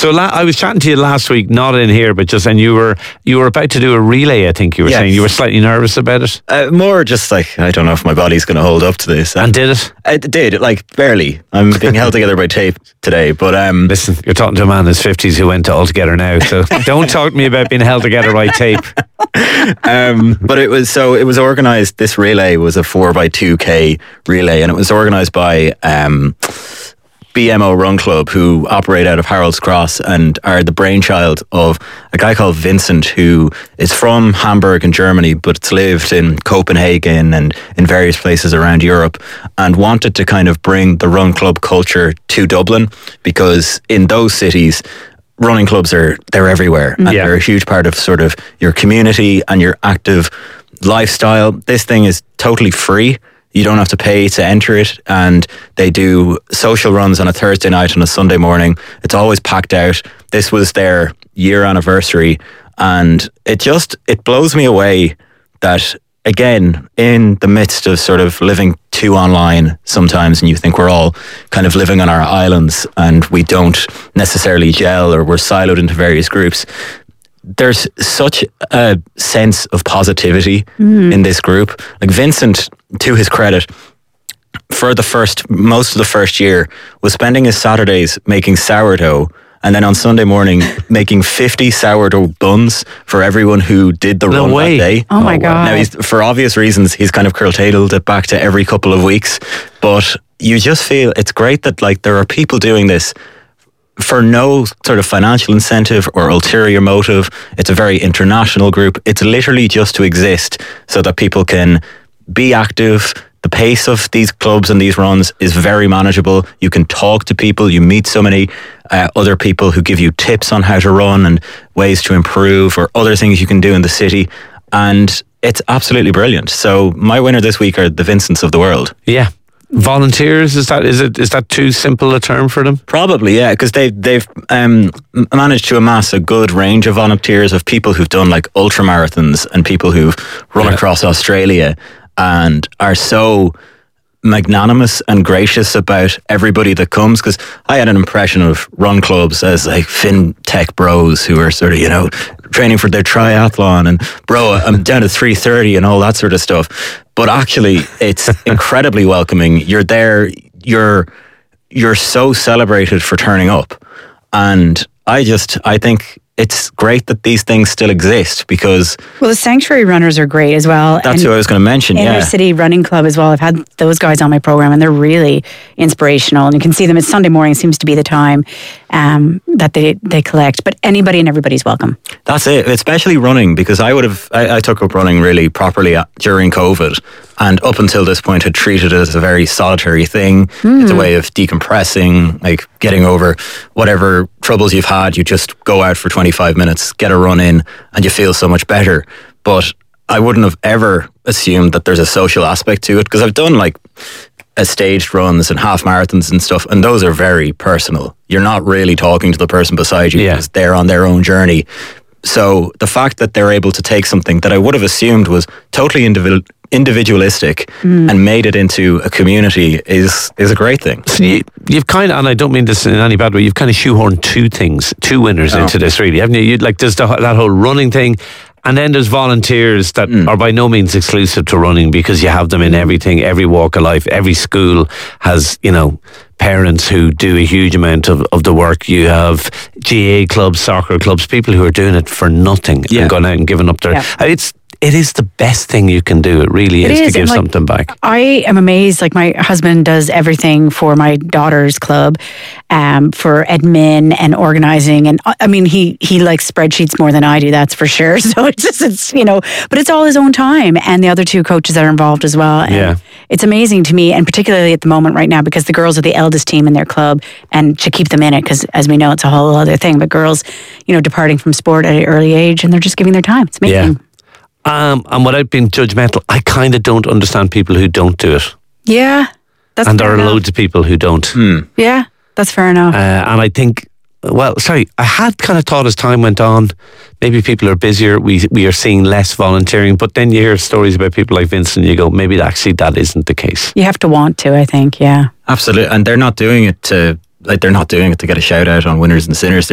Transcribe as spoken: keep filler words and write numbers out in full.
So la- I was chatting to you last week, not in here, but just, and you were you were about to do a relay. I think you were Yes. saying you were slightly nervous about it. Uh, more just like, I don't know if my body's going to hold up to this. And did it? It did, like barely. I'm being held together by tape today, but um, Listen, you're talking to a man in his fifties who went to All Together Now, so don't talk to me about being held together by tape. um, but it was so it was organised. This relay was a four by two k relay, and it was organised by um, B M O Run Club, who operate out of Harold's Cross and are the brainchild of a guy called Vincent, who is from Hamburg in Germany, but it's lived in Copenhagen and in various places around Europe, and wanted to kind of bring the run club culture to Dublin, because in those cities, running clubs are they're everywhere, and Yeah. they're a huge part of sort of your community and your active lifestyle. This thing is totally free. You don't have to pay to enter it, and they do social runs on a Thursday night and a Sunday morning. It's always packed out. This was their year anniversary, and it just it blows me away that, again, in the midst of sort of living too online sometimes, and you think we're all kind of living on our islands and we don't necessarily gel, or we're siloed into various groups, there's such a sense of positivity in this group. Like Vincent, to his credit, for the first, most of the first year, was spending his Saturdays making sourdough, and then on Sunday morning making fifty sourdough buns for everyone who did the No run way. that day. Oh my God. Now, he's, for obvious reasons, he's kind of curtailed it back to every couple of weeks, but you just feel it's great that like there are people doing this for no sort of financial incentive or ulterior motive. It's a very international group. It's literally just to exist so that people can be active. The pace of these clubs and these runs is very manageable. You can talk to people. You meet so many uh, other people who give you tips on how to run and ways to improve, or other things you can do in the city. And it's absolutely brilliant. So my winner this week are the Vincents of the world. Yeah. Volunteers, is that is it is that too simple a term for them? Probably, yeah, because they, they've um, managed to amass a good range of volunteers, of people who've done like ultra marathons and people who've run Yeah. across Australia, and are so magnanimous and gracious about everybody that comes. Because I had an impression of run clubs as like fintech bros who are sort of, you know, training for their triathlon and, bro, I'm down to three thirty and all that sort of stuff. But actually, it's incredibly welcoming. You're there, you're you're so celebrated for turning up. And I just, I think it's great that these things still exist, because Well, the sanctuary runners are great as well. that's and who I was going to mention. Inner Yeah. City Running Club as well. I've had those guys on my program, and they're really inspirational. And you can see them. It's Sunday morning seems to be the time um, that they they collect. But anybody and everybody's welcome. That's it, especially running, because I would have, I, I took up running really properly at, during COVID, and up until this point had treated it as a very solitary thing. It's a way of decompressing, like getting over whatever troubles you've had. You just go out for twenty-five minutes, get a run in, and you feel so much better. But I wouldn't have ever assumed that there's a social aspect to it, because I've done like a staged runs and half marathons and stuff, and those are very personal. You're not really talking to the person beside you, Yeah. because they're on their own journey. So the fact that they're able to take something that I would have assumed was totally individual, individualistic and made it into a community is is a great thing. So you, you've kind of, and I don't mean this in any bad way, you've kind of shoehorned two things, two winners Oh. into this, really, haven't you? You'd like there's the, that whole running thing, and then there's volunteers that are by no means exclusive to running, because you have them in everything, every walk of life. Every school has, you know, parents who do a huge amount of, of the work. You have G A clubs, soccer clubs, people who are doing it for nothing Yeah. and going out and giving up their... Yeah. It's it is the best thing you can do. It really It is, is, to give and, like, something back. I am amazed. Like, my husband does everything for my daughter's club, um, for admin and organizing, and I mean, he he likes spreadsheets more than I do. That's for sure. So it's just it's you know, but it's all his own time, and the other two coaches that are involved as well. And Yeah. it's amazing to me, and particularly at the moment right now, because the girls are the eldest team in their club, and to keep them in it, because as we know, it's a whole other thing. But girls, you know, departing from sport at an early age, and they're just giving their time. It's amazing. Yeah. Um, and without being judgmental, I kind of don't understand people who don't do it. Yeah, that's And there fair are enough. loads of people who don't. Yeah, that's fair enough. Uh, and I think, well, sorry, I had kind of thought as time went on, maybe people are busier, we we are seeing less volunteering, but then you hear stories about people like Vincent, you go, maybe actually that isn't the case. You have to want to, I think, yeah. Absolutely, and they're not doing it to like they're not doing it to get a shout out on winners and sinners.